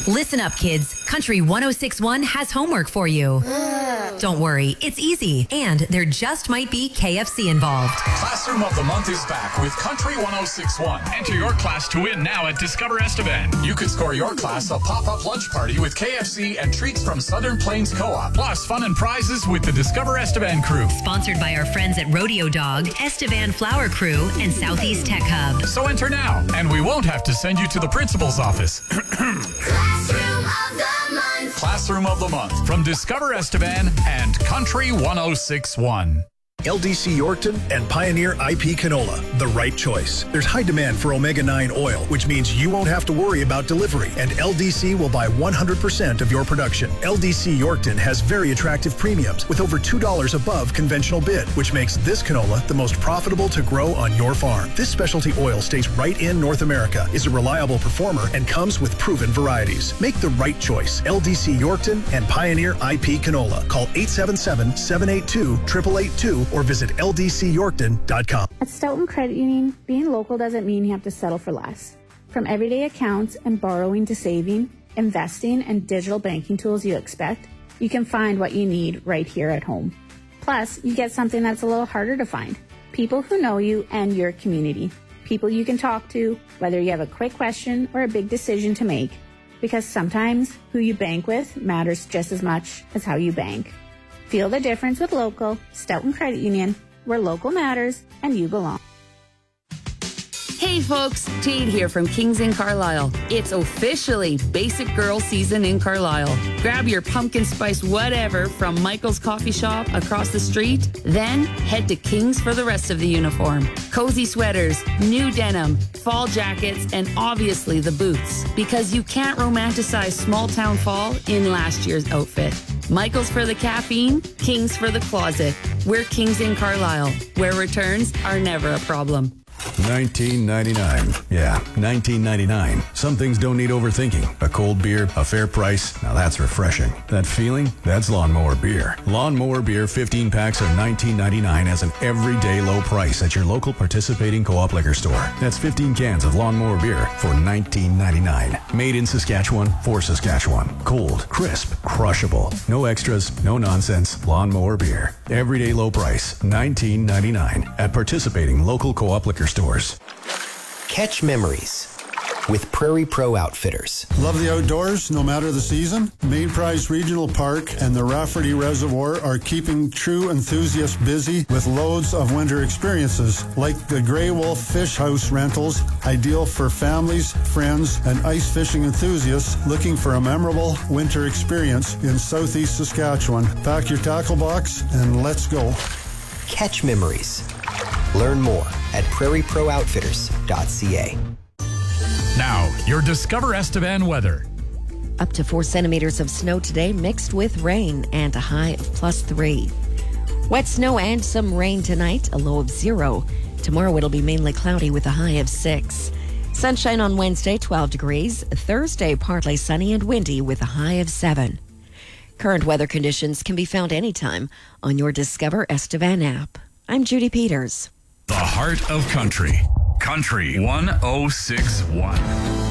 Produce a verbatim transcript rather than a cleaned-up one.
Listen up, kids. Country one oh six point one has homework for you. Don't worry, it's easy, and there just might be K F C involved. Classroom of the Month is back with Country one oh six point one. Enter your class to win now at Discover Estevan. You could score your class a pop-up lunch party with K F C and treats from Southern Plains Co-op. Plus, fun and prizes with the Discover Estevan crew. Sponsored by our friends at Rodeo Dog, Estevan Flower Crew, and Southeast Tech Hub. So enter now, and we won't have to send you to the principal's office. Classroom of the Month. Classroom of the Month from Discover Estevan and Country one oh six point one. L D C Yorkton and Pioneer I P Canola, the right choice. There's high demand for omega nine oil, which means you won't have to worry about delivery, and L D C will buy one hundred percent of your production. L D C Yorkton has very attractive premiums with over two dollars above conventional bid, which makes this canola the most profitable to grow on your farm. This specialty oil stays right in North America, is a reliable performer, and comes with proven varieties. Make the right choice. L D C Yorkton and Pioneer I P Canola. Call eight seven seven, seven eight two, eight eight eight two or visit L D C Yorkton dot com. At Stoughton Credit Union, being local doesn't mean you have to settle for less. From everyday accounts and borrowing to saving, investing, and digital banking tools you expect, you can find what you need right here at home. Plus, you get something that's a little harder to find. People who know you and your community. People you can talk to, whether you have a quick question or a big decision to make. Because sometimes who you bank with matters just as much as how you bank. Feel the difference with local Stoughton Credit Union, where local matters and you belong. Hey folks, Jade here from Kings in Carlisle. It's officially Basic Girl season in Carlisle. Grab your pumpkin spice whatever from Michael's Coffee Shop across the street, then head to Kings for the rest of the uniform. Cozy sweaters, new denim, fall jackets, and obviously the boots. Because you can't romanticize small town fall in last year's outfit. Michael's for the caffeine, Kings for the closet. We're Kings in Carlisle, where returns are never a problem. nineteen ninety-nine. Yeah, nineteen ninety-nine. Some things don't need overthinking. A cold beer, a fair price. Now that's refreshing. That feeling? That's Lawnmower Beer. Lawnmower Beer fifteen packs are nineteen ninety-nine as an everyday low price at your local participating co-op liquor store. That's fifteen cans of Lawnmower Beer for nineteen ninety-nine. Made in Saskatchewan for Saskatchewan. Cold, crisp, crushable. No extras, no nonsense. Lawnmower Beer. Everyday low price, nineteen ninety-nine at participating local co-op liquor stores. Catch memories with Prairie Pro Outfitters. Love the outdoors, no matter the season? Main Prize Regional Park and the Rafferty Reservoir are keeping true enthusiasts busy with loads of winter experiences, like the Grey Wolf Fish House rentals, ideal for families, friends, and ice fishing enthusiasts looking for a memorable winter experience in southeast Saskatchewan. Pack your tackle box and let's go. Catch memories. Learn more at prairie pro outfitters dot c a. Now, your Discover Estevan weather. Up to four centimeters of snow today, mixed with rain, and a high of plus three. Wet snow and some rain tonight, a low of zero. Tomorrow it'll be mainly cloudy with a high of six. Sunshine on Wednesday, twelve degrees. Thursday, partly sunny and windy with a high of seven. Current weather conditions can be found anytime on your Discover Estevan app. I'm Judy Peters. The heart of country. Country one oh six point one.